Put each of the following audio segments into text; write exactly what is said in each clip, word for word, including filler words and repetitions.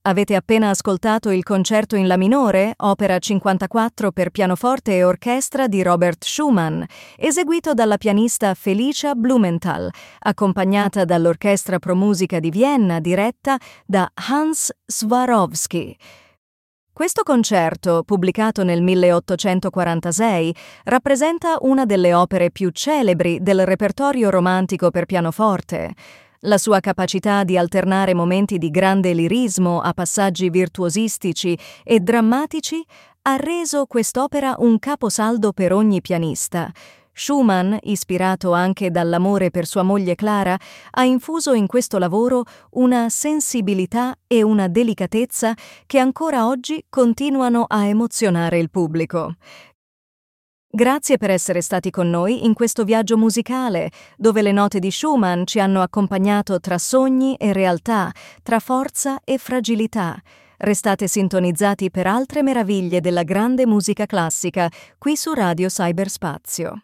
Avete appena ascoltato il concerto in La minore, opera cinquantaquattro per pianoforte e orchestra di Robert Schumann, eseguito dalla pianista Felicia Blumenthal, accompagnata dall'Orchestra Pro Musica di Vienna diretta da Hans Swarovski. Questo concerto, pubblicato nel milleottocentoquarantasei, rappresenta una delle opere più celebri del repertorio romantico per pianoforte. La sua capacità di alternare momenti di grande lirismo a passaggi virtuosistici e drammatici ha reso quest'opera un caposaldo per ogni pianista. Schumann, ispirato anche dall'amore per sua moglie Clara, ha infuso in questo lavoro una sensibilità e una delicatezza che ancora oggi continuano a emozionare il pubblico. Grazie per essere stati con noi in questo viaggio musicale, dove le note di Schumann ci hanno accompagnato tra sogni e realtà, tra forza e fragilità. Restate sintonizzati per altre meraviglie della grande musica classica, qui su Radio Cyberspazio.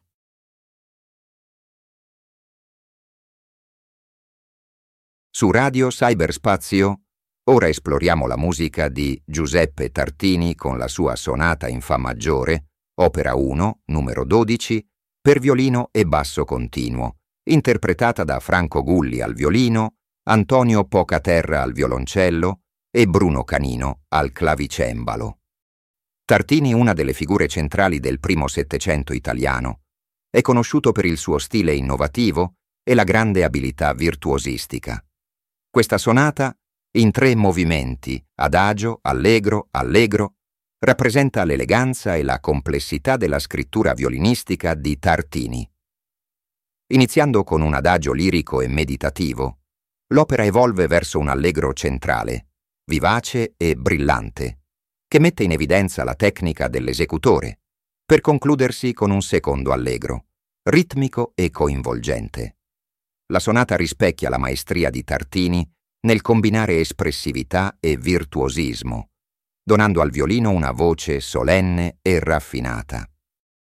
Su Radio Cyberspazio, ora esploriamo la musica di Giuseppe Tartini con la sua sonata in Fa maggiore, opera uno, numero dodici, per violino e basso continuo, interpretata da Franco Gulli al violino, Antonio Pocaterra al violoncello e Bruno Canino al clavicembalo. Tartini, una delle figure centrali del primo Settecento italiano, è conosciuto per il suo stile innovativo e la grande abilità virtuosistica. Questa sonata, in tre movimenti, adagio, allegro, allegro, rappresenta l'eleganza e la complessità della scrittura violinistica di Tartini. Iniziando con un adagio lirico e meditativo, l'opera evolve verso un allegro centrale, vivace e brillante, che mette in evidenza la tecnica dell'esecutore, per concludersi con un secondo allegro, ritmico e coinvolgente. La sonata rispecchia la maestria di Tartini nel combinare espressività e virtuosismo, donando al violino una voce solenne e raffinata.